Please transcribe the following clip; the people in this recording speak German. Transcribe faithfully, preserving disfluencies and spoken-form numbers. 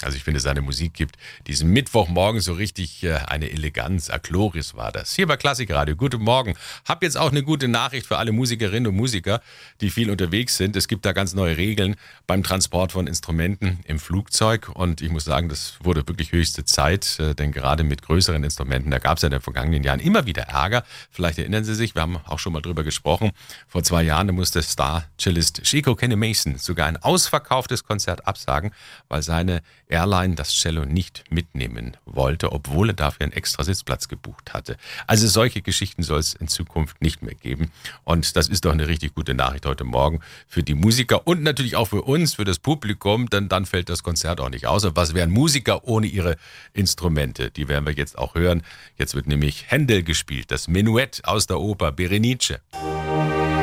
Also ich finde, seine Musik gibt diesen Mittwochmorgen so richtig äh, eine Eleganz. Achloris war das. Hier bei Klassikradio. Guten Morgen. Hab jetzt auch eine gute Nachricht für alle Musikerinnen und Musiker, die viel unterwegs sind. Es gibt da ganz neue Regeln beim Transport von Instrumenten im Flugzeug. Und ich muss sagen, das wurde wirklich höchste Zeit. Äh, denn gerade mit größeren Instrumenten, da gab es ja in den vergangenen Jahren immer wieder Ärger. Vielleicht erinnern Sie sich, wir haben auch schon mal drüber gesprochen. Vor zwei Jahren, da musste Star-Cellist Chico Kenny Mason sogar ein ausverkauftes Konzert absagen, weil seine Airline das Cello nicht mitnehmen wollte, obwohl er dafür einen extra Sitzplatz gebucht hatte. Also solche Geschichten soll es in Zukunft nicht mehr geben. Und das ist doch eine richtig gute Nachricht heute Morgen für die Musiker und natürlich auch für uns, für das Publikum, denn dann fällt das Konzert auch nicht aus. Und was wären Musiker ohne ihre Instrumente? Die werden wir jetzt auch hören. Jetzt wird nämlich Händel gespielt, das Menuett aus der Oper Berenice.